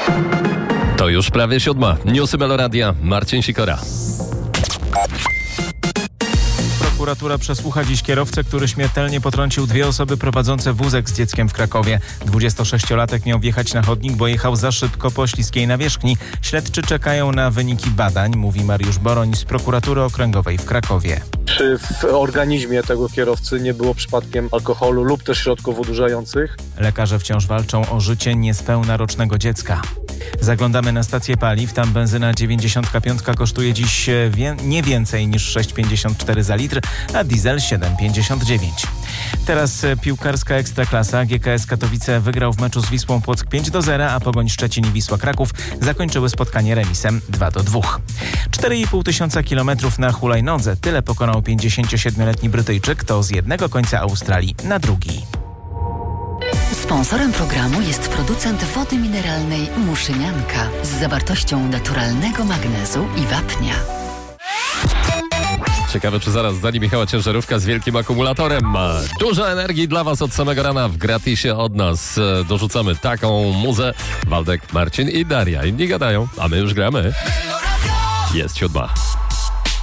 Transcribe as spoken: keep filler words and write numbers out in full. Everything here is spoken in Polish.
To już prawie siódma. Newsy Meloradia. Marcin Sikora. Prokuratura przesłucha dziś kierowcę, który śmiertelnie potrącił dwie osoby prowadzące wózek z dzieckiem w Krakowie. dwudziestosześciolatek miał wjechać na chodnik, bo jechał za szybko po śliskiej nawierzchni. Śledczy czekają na wyniki badań, mówi Mariusz Boroń z Prokuratury Okręgowej w Krakowie. Czy w organizmie tego kierowcy nie było przypadkiem alkoholu lub też środków odurzających? Lekarze wciąż walczą o życie niespełna rocznego dziecka. Zaglądamy na stację paliw. Tam benzyna dziewięćdziesiąt pięć kosztuje dziś wie- nie więcej niż sześć pięćdziesiąt cztery za litr, a diesel siedem pięćdziesiąt dziewięć. Teraz piłkarska Ekstraklasa. G K S Katowice wygrał w meczu z Wisłą Płock pięć do zera, a Pogoń Szczecin i Wisła Kraków zakończyły spotkanie remisem dwa do dwóch. cztery i pół tysiąca kilometrów na hulajnodze. Tyle pokonał pięćdziesięciosiedmioletni Brytyjczyk. To z jednego końca Australii na drugi. Sponsorem programu jest producent wody mineralnej Muszynianka z zawartością naturalnego magnezu i wapnia. Ciekawe, czy zaraz zdali Michała ciężarówka z wielkim akumulatorem. Dużo energii dla Was od samego rana w gratisie od nas. Dorzucamy taką muzę. Waldek, Marcin i Daria. Inni gadają, a my już gramy. Jest siódma.